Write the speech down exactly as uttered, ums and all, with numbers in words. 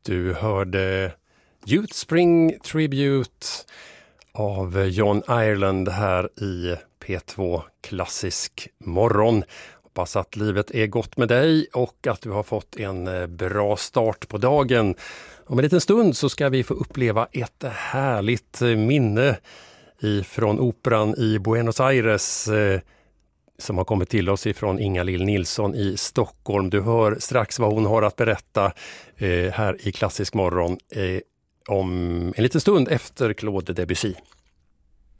Du hörde Youth Spring Tribute av John Ireland här i P två Klassisk morgon. Hoppas att livet är gott med dig och att du har fått en bra start på dagen. Om en liten stund så ska vi få uppleva ett härligt minne ifrån operan i Buenos Aires som har kommit till oss ifrån Inga-Lill Nilsson i Stockholm. Du hör strax vad hon har att berätta här i Klassisk morgon om en liten stund efter Claude Debussy.